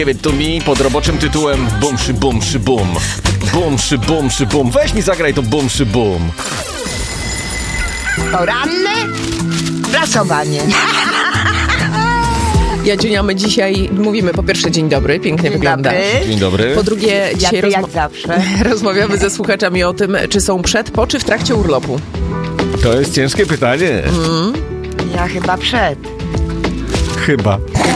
Give it to me pod roboczym tytułem Bum szy bum szy bum. Bum szy bum szy bum. Weź mi zagraj to bum szy bum. Poranne prasowanie. Jadziunia, my dzisiaj mówimy po pierwsze dzień dobry, pięknie Dzień wyglądasz. dobry. Dzień dobry. Po drugie, dzisiaj Jak zawsze. rozmawiamy ze słuchaczami o tym, czy są przed, po czy w trakcie urlopu. To jest ciężkie pytanie. Ja chyba przed. Chyba.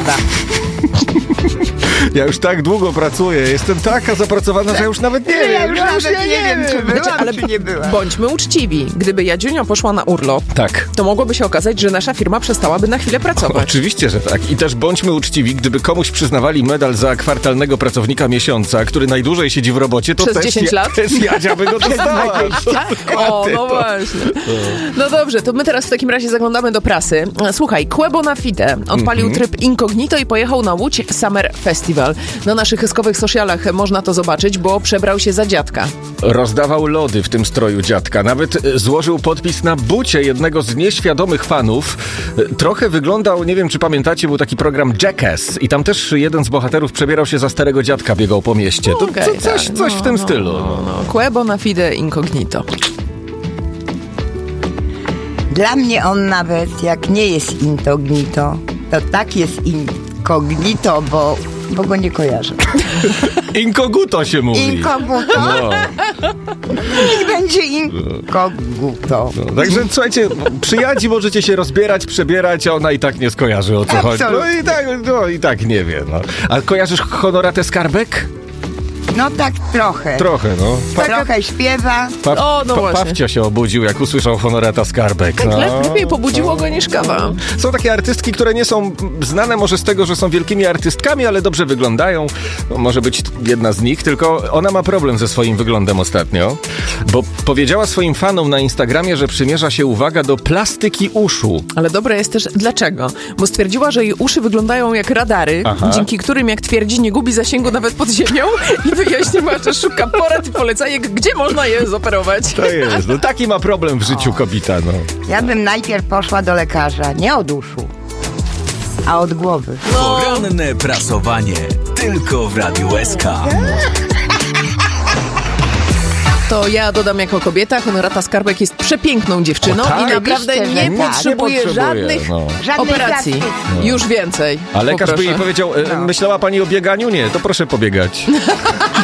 Ja już tak długo pracuję, jestem taka zapracowana, że już nawet nie wiem. Ja już nawet nie wiem, czy byłam, ale czy nie byłam. bądźmy uczciwi. Gdyby Jadziunia poszła na urlop, Tak. to mogłoby się okazać, że nasza firma przestałaby na chwilę pracować. Oczywiście, że tak. I też bądźmy uczciwi, gdyby komuś przyznawali medal za kwartalnego pracownika miesiąca, który najdłużej siedzi w robocie, to Przez też 10 lat? Też Jadzia by go dostała. O, no właśnie. No dobrze, to my teraz w takim razie zaglądamy do prasy. Słuchaj, Quebo na Fide odpalił tryb incognito i pojechał na Łódź Summer Festival. Na naszych hyskowych socialach można to zobaczyć, bo przebrał się za dziadka. Rozdawał lody w tym stroju dziadka. Nawet złożył podpis na bucie jednego z nieświadomych fanów. Trochę wyglądał, nie wiem czy pamiętacie, był taki program Jackass i tam też jeden z bohaterów przebierał się za starego dziadka, biegał po mieście. To Okej, coś w tym stylu. No. Quebo na Fide incognito. Dla mnie on nawet, jak nie jest incognito, to tak jest incognito, bo go nie kojarzę. Inkoguto się mówi. Incognito? No. Niech będzie incognito. Także słuchajcie, przy Jadzi możecie się rozbierać, przebierać, a ona i tak nie skojarzy, o co chodzi. No i tak nie wie. No. A kojarzysz Honoratę Skarbek? No tak trochę. Trochę, no. Trochę śpiewa. No właśnie. Pawcio się obudził, jak usłyszał Honorata Skarbek. No. Lepiej pobudziło go niż kawa. Są takie artystki, które nie są znane może z tego, że są wielkimi artystkami, ale dobrze wyglądają. No, może być jedna z nich, tylko ona ma problem ze swoim wyglądem ostatnio, bo powiedziała swoim fanom na Instagramie, że przymierza się, uwaga, do plastyki uszu. Ale dobre jest też dlaczego? Bo stwierdziła, że jej uszy wyglądają jak radary, dzięki którym, jak twierdzi, nie gubi zasięgu nawet pod ziemią i wyjaśniła, że szuka porad i polecajek, gdzie można je zoperować. To jest, no taki ma problem w życiu kobieta, no. Ja bym najpierw poszła do lekarza, nie od uszu, a od głowy. Poranne prasowanie tylko w Radiu SK. To ja dodam jako kobieta, Honorata Skarbek jest przepiękną dziewczyną O, tak? i naprawdę Oczywiście, że nie tak. potrzebuje Nie potrzebuje, żadnych no. Żadnej operacji. plastyki. Już więcej. A lekarz by Poproszę. jej powiedział, myślała pani o bieganiu? Nie, to proszę pobiegać.